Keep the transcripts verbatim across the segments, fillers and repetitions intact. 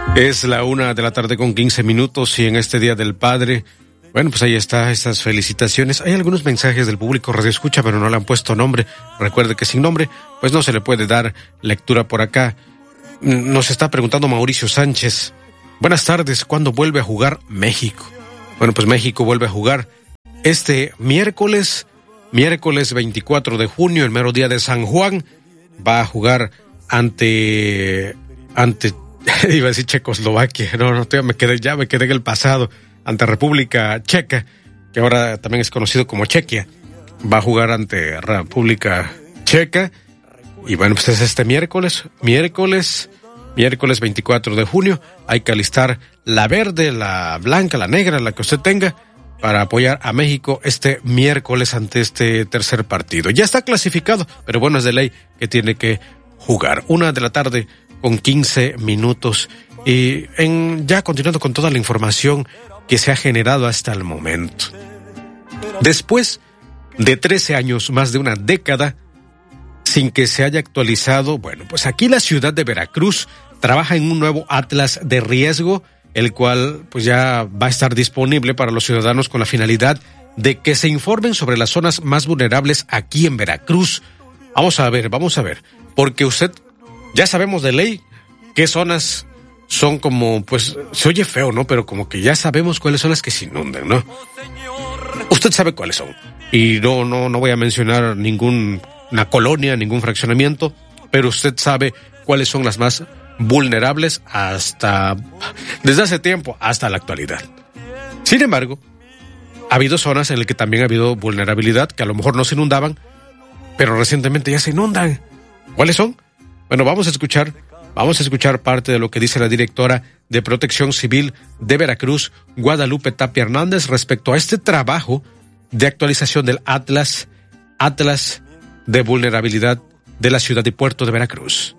Es la una de la tarde con quince minutos y en este Día del Padre, bueno, pues ahí está, estas felicitaciones. Hay algunos mensajes del público radio escucha, pero no le han puesto nombre. Recuerde que sin nombre, pues no se le puede dar lectura por acá. Nos está preguntando Mauricio Sánchez. Buenas tardes, ¿cuándo vuelve a jugar México? Bueno, pues México vuelve a jugar este miércoles, miércoles veinticuatro de junio, el mero día de San Juan. Va a jugar ante, ante, iba a decir Checoslovaquia, no, no, ya me quedé, ya me quedé en el pasado, ante República Checa, que ahora también es conocido como Chequia. Va a jugar ante República Checa, y bueno, pues es este miércoles, miércoles, miércoles veinticuatro de junio, hay que alistar la verde, la blanca, la negra, la que usted tenga, para apoyar a México este miércoles ante este tercer partido. Ya está clasificado, pero bueno, es de ley que tiene que jugar. Una de la tarde con quince minutos. Y en, ya continuando con toda la información que se ha generado hasta el momento. Después de trece años, más de una década, sin que se haya actualizado, bueno, pues aquí la ciudad de Veracruz trabaja en un nuevo atlas de riesgo, el cual pues ya va a estar disponible para los ciudadanos con la finalidad de que se informen sobre las zonas más vulnerables aquí en Veracruz. Vamos a ver, vamos a ver, porque usted, ya sabemos de ley qué zonas son como, pues, se oye feo, ¿no? Pero como que ya sabemos cuáles son las que se inundan, ¿no? Usted sabe cuáles son. Y no, no, no voy a mencionar ninguna colonia, ningún fraccionamiento, pero usted sabe cuáles son las más vulnerables hasta, desde hace tiempo hasta la actualidad. Sin embargo, ha habido zonas en las que también ha habido vulnerabilidad, que a lo mejor no se inundaban, pero recientemente ya se inundan. ¿Cuáles son? Bueno, vamos a escuchar, vamos a escuchar parte de lo que dice la directora de Protección Civil de Veracruz, Guadalupe Tapia Hernández, respecto a este trabajo de actualización del Atlas, Atlas de vulnerabilidad de la ciudad y puerto de Veracruz.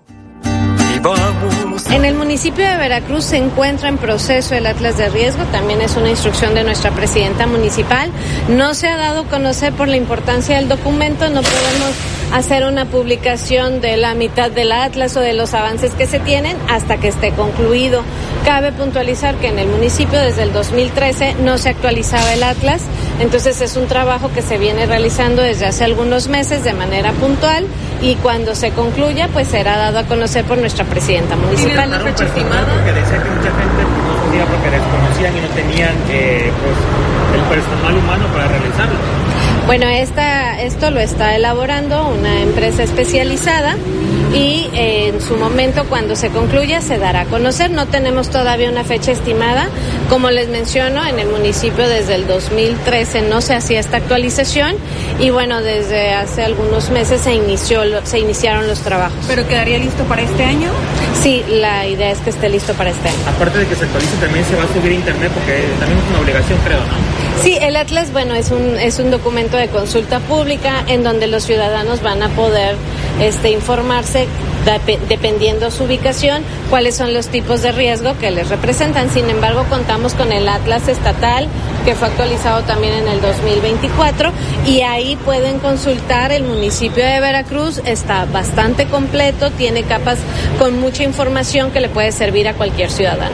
En el municipio de Veracruz se encuentra en proceso el Atlas de Riesgo, también es una instrucción de nuestra presidenta municipal. No se ha dado a conocer por la importancia del documento, no podemos hacer una publicación de la mitad del Atlas o de los avances que se tienen hasta que esté concluido. Cabe puntualizar que en el municipio desde el dos mil trece no se actualizaba el Atlas, entonces es un trabajo que se viene realizando desde hace algunos meses de manera puntual y cuando se concluya pues será dado a conocer por nuestra presidenta municipal. ¿Tiene una fecha estimada? Porque decía que mucha gente no podía porque desconocían y no tenían eh, pues, el personal humano para realizarlo. Bueno, esta, esto lo está elaborando una empresa especializada y eh, en su momento cuando se concluya se dará a conocer. No tenemos todavía una fecha estimada. Como les menciono, en el municipio desde el dos mil trece no se hacía esta actualización y bueno, desde hace algunos meses se inició, se iniciaron los trabajos. ¿Pero quedaría listo para este año? Sí, la idea es que esté listo para este año. Aparte de que se actualice, también se va a subir a internet porque también es una obligación, creo, ¿no? Sí, el Atlas, bueno, es un es un documento de consulta pública en donde los ciudadanos van a poder este informarse de, dependiendo su ubicación, cuáles son los tipos de riesgo que les representan. Sin embargo, contamos con el Atlas estatal que fue actualizado también en el dos mil veinticuatro y ahí pueden consultar. El municipio de Veracruz está bastante completo, tiene capas con mucha información que le puede servir a cualquier ciudadano.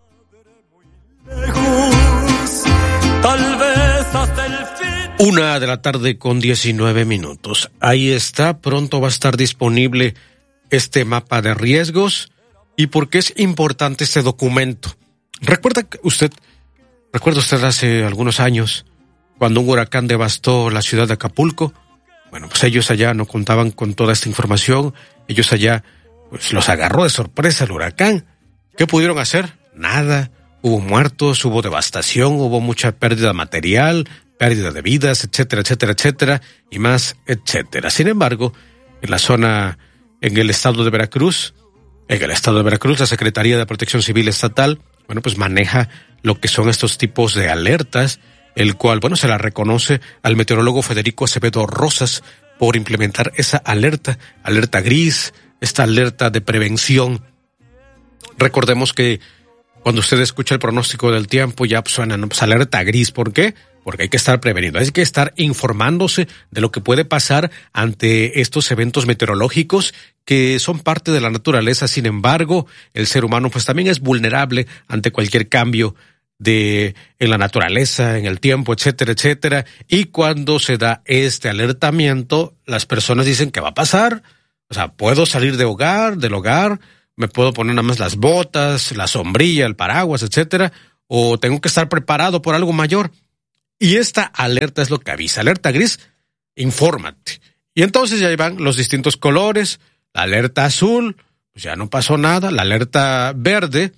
Una de la tarde con diecinueve minutos. Ahí está, pronto va a estar disponible este mapa de riesgos. ¿Y por qué es importante este documento? ¿Recuerda usted, recuerda usted hace algunos años, cuando un huracán devastó la ciudad de Acapulco? Bueno, pues ellos allá no contaban con toda esta información. Ellos allá, pues los agarró de sorpresa el huracán. ¿Qué pudieron hacer? Nada. Hubo muertos, hubo devastación, hubo mucha pérdida material, pérdida de vidas, etcétera, etcétera, etcétera, y más, etcétera. Sin embargo, en la zona, en el estado de Veracruz, en el estado de Veracruz, la Secretaría de Protección Civil Estatal, bueno, pues maneja lo que son estos tipos de alertas, el cual, bueno, se la reconoce al meteorólogo Federico Acevedo Rosas por implementar esa alerta, alerta gris, esta alerta de prevención. Recordemos que cuando usted escucha el pronóstico del tiempo, ya suena, ¿no? Pues alerta gris. ¿Por qué? Porque hay que estar preveniendo, hay que estar informándose de lo que puede pasar ante estos eventos meteorológicos que son parte de la naturaleza. Sin embargo, el ser humano pues también es vulnerable ante cualquier cambio de en la naturaleza, en el tiempo, etcétera, etcétera. Y cuando se da este alertamiento, las personas dicen, ¿qué va a pasar? O sea, ¿puedo salir de hogar, del hogar? ¿Me puedo poner nada más las botas, la sombrilla, el paraguas, etcétera? ¿O tengo que estar preparado por algo mayor? Y esta alerta es lo que avisa. Alerta gris, infórmate. Y entonces ya van los distintos colores. La alerta azul, pues ya no pasó nada. La alerta verde,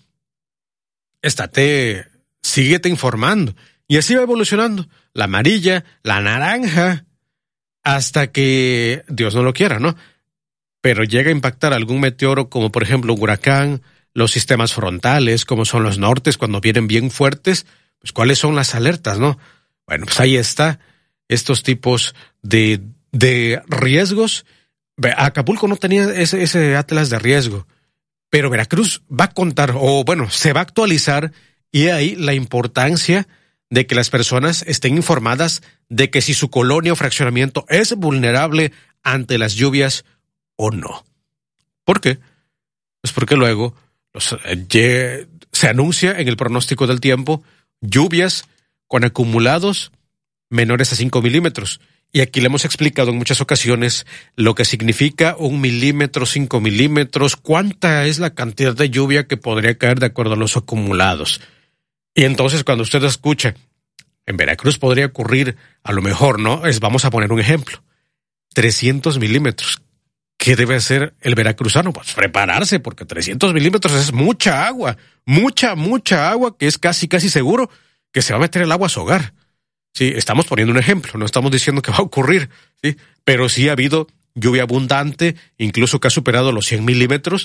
estate, síguete informando. Y así va evolucionando. La amarilla, la naranja, hasta que Dios no lo quiera, ¿no? Pero llega a impactar algún meteoro, como por ejemplo un huracán, los sistemas frontales, como son los nortes, cuando vienen bien fuertes, pues cuáles son las alertas, ¿no? Bueno, pues ahí está, estos tipos de, de riesgos. Acapulco no tenía ese, ese atlas de riesgo, pero Veracruz va a contar, o bueno, se va a actualizar, y ahí la importancia de que las personas estén informadas de que si su colonia o fraccionamiento es vulnerable ante las lluvias o no. ¿Por qué? Pues porque luego los, eh, se anuncia en el pronóstico del tiempo lluvias con acumulados menores a cinco milímetros. Y aquí le hemos explicado en muchas ocasiones lo que significa un milímetro, cinco milímetros, cuánta es la cantidad de lluvia que podría caer de acuerdo a los acumulados. Y entonces cuando usted escucha, en Veracruz podría ocurrir, a lo mejor, ¿no? Es, vamos a poner un ejemplo, trescientos milímetros. ¿Qué debe hacer el veracruzano? Pues prepararse, porque trescientos milímetros es mucha agua, mucha, mucha agua, que es casi, casi seguro que se va a meter el agua a su hogar. Sí, estamos poniendo un ejemplo, no estamos diciendo que va a ocurrir, sí, pero sí ha habido lluvia abundante, incluso que ha superado los cien milímetros,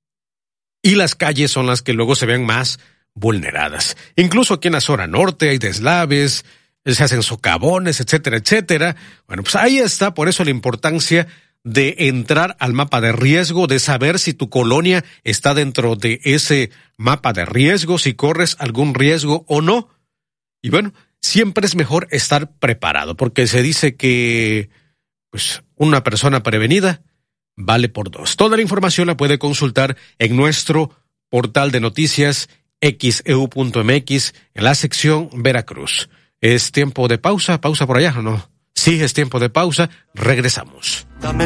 y las calles son las que luego se ven más vulneradas. Incluso aquí en la zona norte hay deslaves, se hacen socavones, etcétera, etcétera. Bueno, pues ahí está, por eso la importancia de entrar al mapa de riesgo, de saber si tu colonia está dentro de ese mapa de riesgo, si corres algún riesgo o no. Y bueno, siempre es mejor estar preparado, porque se dice que pues una persona prevenida vale por dos. Toda la información la puede consultar en nuestro portal de noticias x e u punto m x en la sección Veracruz. ¿Es tiempo de pausa? ¿Pausa por allá o no? Sí, es tiempo de pausa. Regresamos.